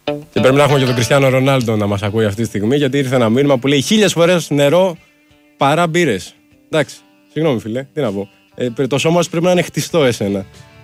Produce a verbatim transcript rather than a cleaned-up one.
Και πρέπει να έχουμε και τον Κριστιάνο Ρονάλντο να μας ακούει αυτή τη στιγμή, γιατί ήρθε ένα μήνυμα που λέει χίλιες φορές νερό παρά μπύρες. Εντάξει, συγγνώμη φίλε, τι να πω. Ε, το σώμα σου πρέπει να είναι χτιστό εσένα.